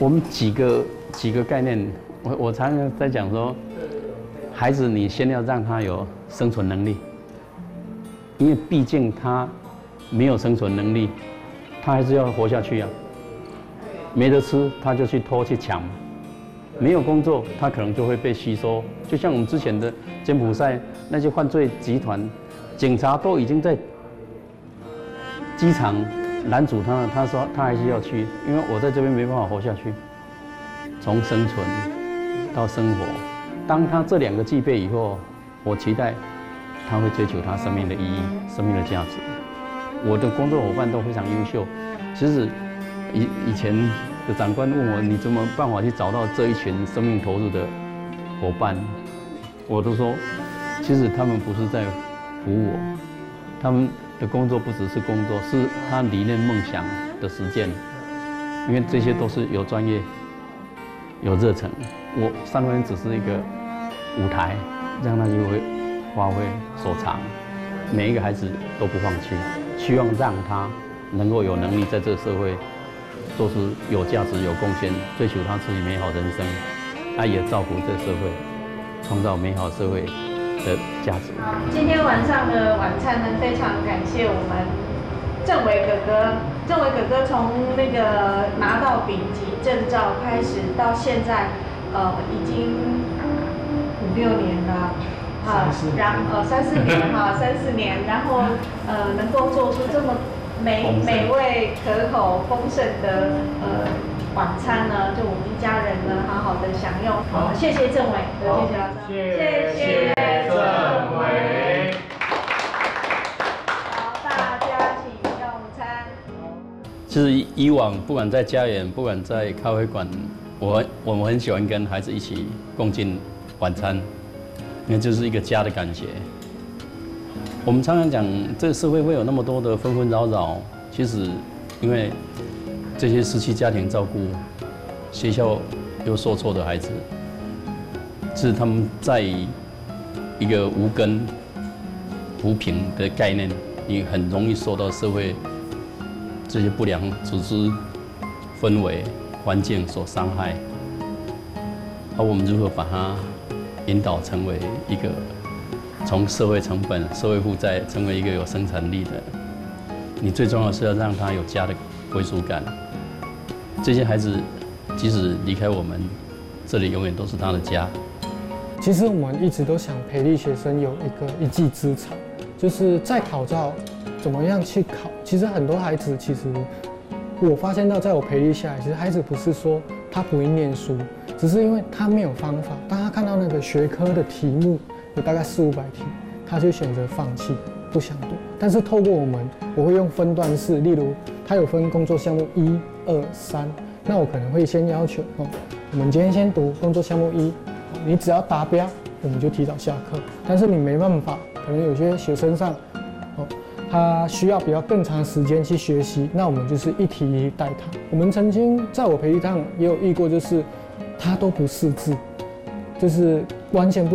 我们几个概念，我常常在讲说，孩子你先要让他有生存能力，因为毕竟他没有生存能力，他还是要活下去啊。没得吃他就去偷去抢，没有工作他可能就会被吸收。就像我们之前的柬埔寨那些犯罪集团，警察都已经在机场拦阻他了，他说他还是要去，因为我在这边没办法活下去。从生存到生活，当他这2个具备以后，我期待他会追求他生命的意义、生命的价值。我的工作伙伴都非常优秀。其实以前的长官问我，你怎么办法去找到这一群生命投入的伙伴？我都说，其实他们不是在服务我，他们的工作不只是工作，是他理念梦想的实践。因为这些都是有专业、有热忱。我上面只是一个舞台，让他去发挥所长。每一个孩子都不放弃，希望让他能够有能力在这个社会做出有价值、有贡献，追求他自己美好人生，他也造福这个社会，创造美好社会的价值。 今天晚上的晚餐呢，非常感谢我们政委哥哥。政委哥哥从那个拿到丙级证照开始到现在，已经5、6年了。3、4年哈，3、4年，然后能够做出这么美味、可口、丰盛的晚餐呢，就我们一家人呢好好的享用。好，谢谢政委，谢谢老师，谢谢政委。好，大家请用餐。 其实以往不管在家园，不管在咖啡馆，我们很喜欢跟孩子一起共进晚餐。因为就是一个家的感觉。我们常常讲，这个社会会有那么多的纷纷扰扰，其实因为这些失去家庭照顾、学校又受挫的孩子，是他们在一个无根、无凭的概念，你很容易受到社会这些不良组织、氛围、环境所伤害。而我们如何把它引导成为一个从社会成本、社会负债，成为一个有生产力的。你最重要的是要让他有家的归属感。这些孩子即使离开我们，这里永远都是他的家。 其实我们一直都想培力学生有一技之长，就是在考照怎么样去考。其实很多孩子，其实我发现到，在我培力下来，其实孩子不是说他不会念书。只是因为他没有方法，当他看到那个学科的题目有大概400-500题，他就选择放弃，不想读。但是透过我会用分段式，例如他有分工作项目1、2、3，那我可能会先要求我们今天先读工作项目1，你只要达标，我们就提早下课。但是你没办法，可能有些学生上他需要比较更长时间去学习，那我们就是一题一题带他。我们曾经在我培育上也有遇过，就是他都不识字，就是完全不